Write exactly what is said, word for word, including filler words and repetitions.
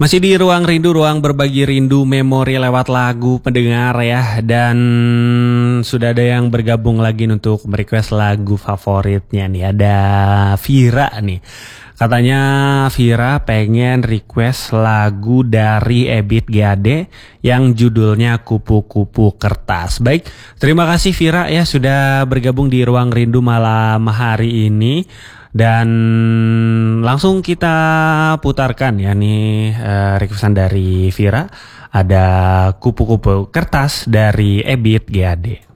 Masih di Ruang Rindu, ruang berbagi rindu memori lewat lagu pendengar ya. Dan sudah ada yang bergabung lagi untuk merequest lagu favoritnya nih. Ada Vira nih. Katanya Vira pengen request lagu dari Ebit G A D yang judulnya Kupu-Kupu Kertas. Baik, terima kasih Vira ya sudah bergabung di Ruang Rindu malam hari ini. Dan langsung kita putarkan ya nih uh, requestan dari Vira. Ada Kupu-Kupu Kertas dari Ebit G A D.